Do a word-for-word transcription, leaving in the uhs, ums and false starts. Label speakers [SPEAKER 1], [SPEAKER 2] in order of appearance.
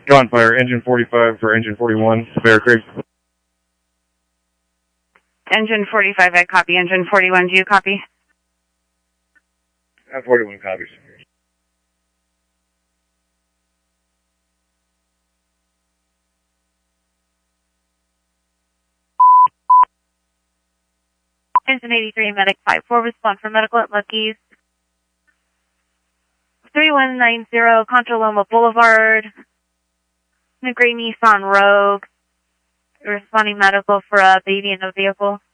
[SPEAKER 1] John Fire, engine forty-five for engine forty-one, Bear Creek.
[SPEAKER 2] Engine forty-five, I copy. Engine forty-one, do you copy?
[SPEAKER 1] Uh, forty-one copies.
[SPEAKER 2] Engine eighty-three, Medic five four, respond for medical at Lucky's. three one nine zero, Contra Loma Boulevard. The gray Nissan Rogue. Responding medical for a baby in a vehicle.